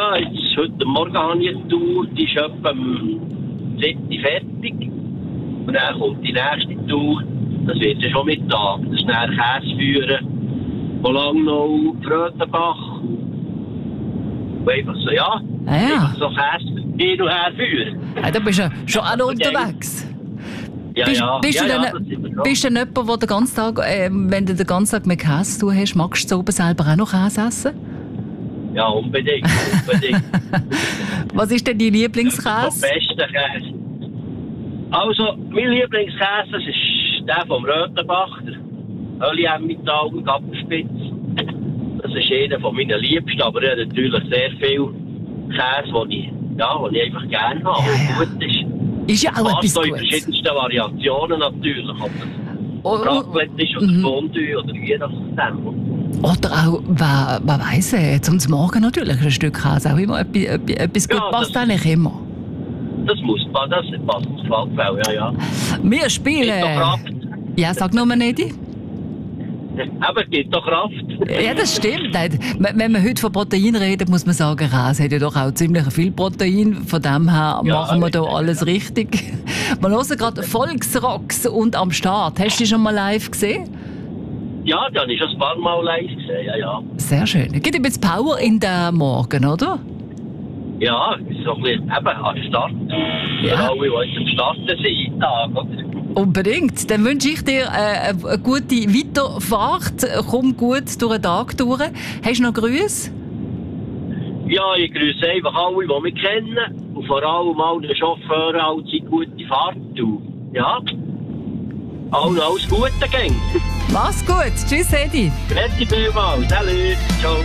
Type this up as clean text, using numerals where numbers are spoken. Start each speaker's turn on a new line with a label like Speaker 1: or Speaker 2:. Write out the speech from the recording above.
Speaker 1: Ja, jetzt, heute Morgen habe ich eine Tour, die ist etwa um 7 Uhr fertig. Und dann kommt die nächste Tour, das wird ja schon Mittag. Das ist dann Käse führen, von Langnau, Frötenbach. Und einfach so, ja. Einfach so Käse hin und her führen.
Speaker 2: Ja, da bist du schon alle unterwegs. Bist du dann jemand, der den ganzen Tag, wenn du den ganzen Tag mit Käse zu tun hast, magst du oben selber auch noch Käse essen?
Speaker 1: Ja, unbedingt.
Speaker 2: Was ist denn dein Lieblingskäse?
Speaker 1: Das ist der beste Käse. Also, mein Lieblingskäse, das ist der vom Rötenbach, der Ölli-Emmental und Gappenspitz. Das ist einer von meinen Liebsten, aber ich habe natürlich sehr viel Käse, den ich einfach gerne habe, der gut ist.
Speaker 2: Ist ja auch etwas Gutes.
Speaker 1: In verschiedensten Variationen natürlich. Ob das Raclette ist oder Fondue oder je nachdem.
Speaker 2: Oder auch, wer weiss, zum Morgen natürlich ein Stück Käse auch immer etwas gut passt eigentlich immer.
Speaker 1: Das passt ins Fallfeld, ja.
Speaker 2: Wir spielen... Ja, sag nur mal, Nedi.
Speaker 1: Aber es gibt doch Kraft.
Speaker 2: Ja, das stimmt. Wenn wir heute von Protein reden, muss man sagen, Käse hat ja doch auch ziemlich viel Protein. Von dem her machen wir da alles richtig. Wir hören gerade Volksrocks und am Start. Hast du die schon mal live gesehen?
Speaker 1: Ja, die habe ich schon ein paar Mal live gesehen, ja.
Speaker 2: Sehr schön. Gibt ein bisschen Power in den Morgen, oder?
Speaker 1: Ja, so ein bisschen eben am Start. Ja. Für alle, die jetzt am Starten sind, Tag, oder?
Speaker 2: Unbedingt. Dann wünsche ich dir eine gute Weiterfahrt. Komm gut durch den Tag durch. Hast du noch Grüße?
Speaker 1: Ja, ich grüße einfach alle, die mich kennen. Und vor allem alle Chauffeure, alle gute Fahrt. Ja. Alles Gute, gang.
Speaker 2: Mach's gut. Tschüss, Edi.
Speaker 1: Merci vielmals. Salut. Ciao.